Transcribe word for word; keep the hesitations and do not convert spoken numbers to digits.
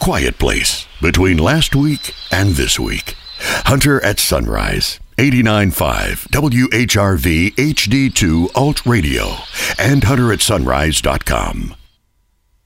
quiet place between last week and this week. Hunter at Sunrise, eighty-nine point five W H R V H D two Alt Radio, and hunter at sunrise dot com.